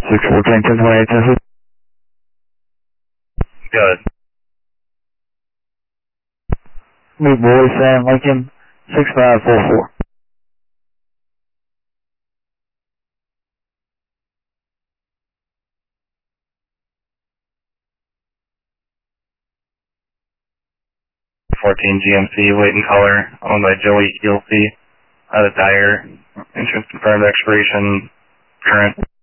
614, 1028, Texas. Good. Meet boy Sam Lincoln, 6544. GMC, weight and color, owned by Joey Heelsey, out of Dyer. Insurance confirmed, expiration current.